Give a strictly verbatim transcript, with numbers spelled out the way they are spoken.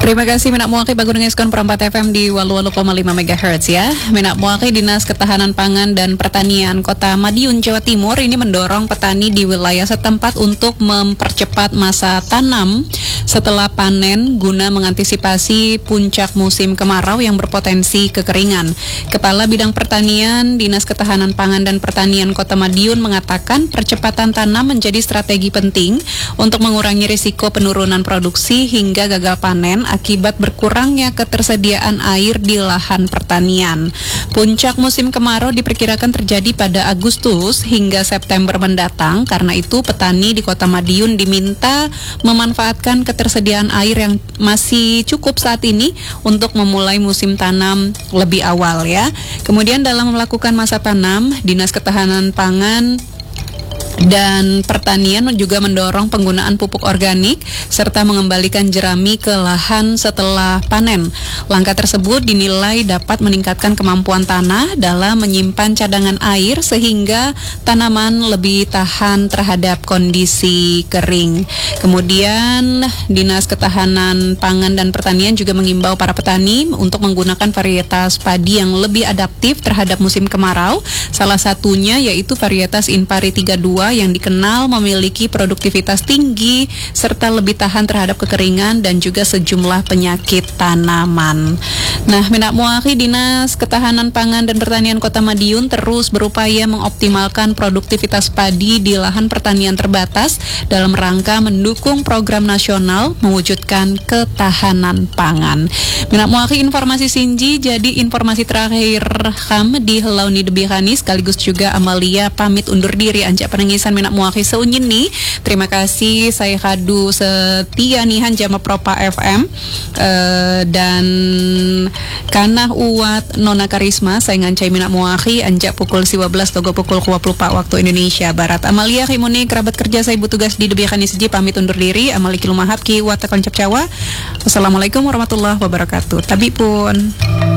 Terima kasih Minak Muaki Bagun Ngeskon Perempat F M di Walu-Walu koma lima megahertz ya. Minak Muaki Dinas Ketahanan Pangan dan Pertanian Kota Madiun, Jawa Timur ini mendorong petani di wilayah setempat untuk mempercepat masa tanam setelah panen guna mengantisipasi puncak musim kemarau yang berpotensi kekeringan. Kepala Bidang Pertanian Dinas Ketahanan Pangan dan Pertanian Kota Madiun mengatakan percepatan tanam menjadi strategi penting untuk mengurangi risiko penurunan produksi hingga gagal panen akibat berkurangnya ketersediaan air di lahan pertanian. Puncak musim kemarau diperkirakan terjadi pada Agustus hingga September mendatang. Karena itu petani di Kota Madiun diminta memanfaatkan ketersediaan air yang masih cukup saat ini untuk memulai musim tanam lebih awal ya. Kemudian dalam melakukan masa tanam, Dinas Ketahanan Pangan dan Pertanian juga mendorong penggunaan pupuk organik serta mengembalikan jerami ke lahan setelah panen. Langkah tersebut dinilai dapat meningkatkan kemampuan tanah dalam menyimpan cadangan air sehingga tanaman lebih tahan terhadap kondisi kering. Kemudian Dinas Ketahanan Pangan dan Pertanian juga mengimbau para petani untuk menggunakan varietas padi yang lebih adaptif terhadap musim kemarau. Salah satunya yaitu varietas Inpari tiga dua yang dikenal memiliki produktivitas tinggi serta lebih tahan terhadap kekeringan dan juga sejumlah penyakit tanaman. Nah, Minak Muaki Dinas Ketahanan Pangan dan Pertanian Kota Madiun terus berupaya mengoptimalkan produktivitas padi di lahan pertanian terbatas dalam rangka mendukung program nasional mewujudkan ketahanan pangan. Minak Muaki informasi Sinji, jadi informasi terakhir Ham di Helau ni Debihani sekaligus juga Amalia pamit undur diri anjak penengisan Minak Muaki seunyin nih. Terima kasih saya Kadu setia nihan Jama Propa F M uh, dan Kanah Uwat Nona Karisma saya ngancai Minak Muaki anjak pukul dua belas togo pukul dua puluh empat waktu Indonesia Barat. Amalia Kimuni kerabat kerja saya ibu tugas di Debihani Seji pamit undur diri. Amali kilumahap ki wata koncap Jawa. Wassalamualaikum warahmatullahi wabarakatuh. Tabi pun